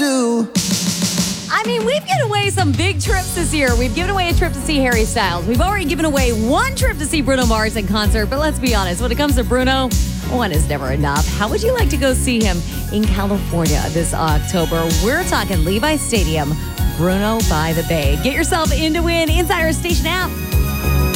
do. I mean, we've given away some big trips this year. We've given away a trip to see Harry Styles. We've already given away one trip to see Bruno Mars in concert. But let's be honest, when it comes to Bruno, one is never enough. How would you like to go see him in California this October? We're talking Levi's Stadium, Bruno by the Bay. Get yourself in to win inside our station app.